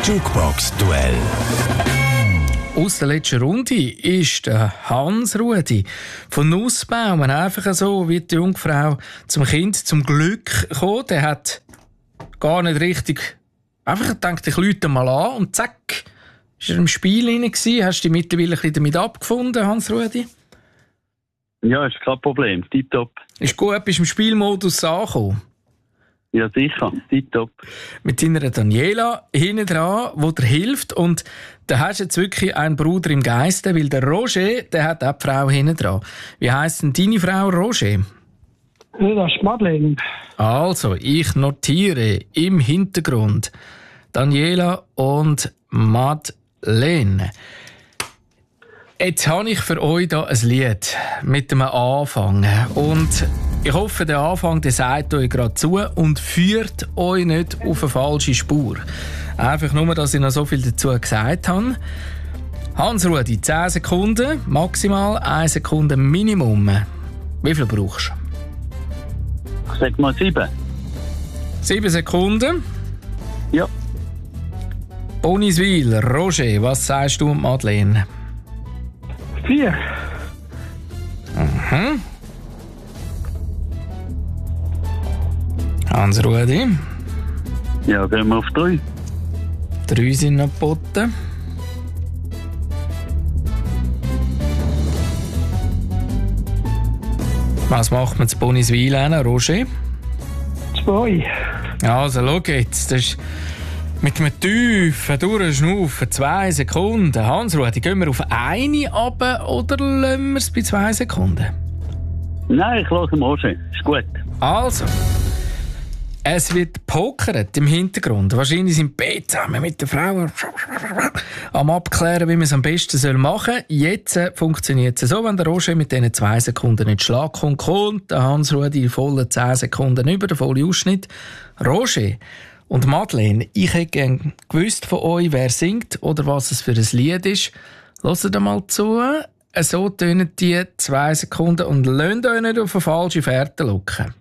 Jukebox-Duell. Aus der letzten Runde ist der Hans-Rudi von Nussbaum einfach so wie die Jungfrau zum Kind zum Glück gekommen. Der hat gar nicht richtig einfach gedacht, ich rufe mal an und zack, ist er im Spiel rein gewesen. Hast du dich mittlerweile ein bisschen damit abgefunden, Hans-Rudi? Ja, ist kein Problem. Tipptopp. Ist gut, bist du im Spielmodus angekommen? Ja, sicher. Tipptopp. Mit deiner Daniela hinten dran, die dir hilft. Und da hast du jetzt wirklich einen Bruder im Geiste, weil der Roger, der hat auch die Frau hinten dran. Wie heisst denn deine Frau, Roger? Ja, das ist Madeleine. Also, ich notiere im Hintergrund Daniela und Madeleine. Jetzt habe ich für euch hier ein Lied mit einem Anfang. Und ich hoffe, der Anfang der sagt euch gerade zu und führt euch nicht auf eine falsche Spur. Einfach nur, dass ich noch so viel dazu gesagt habe. Hans-Rudi, 10 Sekunden, maximal 1 Sekunde Minimum. Wie viel brauchst du? Ich sag mal 7. 7 Sekunden. Ja. Boniswil, Roger, was sagst du und Madeleine? 4. Mhm. Hans-Rudi? Ja, gehen wir auf 3. 3 sind noch geboten. Was macht man zu Boniswil hin, Roger? 2. Also, schau jetzt. Das ist mit einem tiefen Durchschnaufen 2 Sekunden. Hans-Rudi, gehen wir auf eine runter oder lassen wir es bei 2 Sekunden? Nein, ich höre mal schon. Ist gut. Also, es wird pokert im Hintergrund. Wahrscheinlich sind beide zusammen mit der Frau am Abklären, wie man es am besten machen soll. Jetzt funktioniert es so, wenn der Roger mit diesen 2 Sekunden nicht Schlag kommt, der Hans-Rudi volle 10 Sekunden über, der volle Ausschnitt. Roger und Madeleine, ich hätte gerne gewusst von euch, wer singt oder was es für ein Lied ist. Hört mal zu. So tönen die 2 Sekunden und lasst euch nicht auf eine falsche Fährte locken.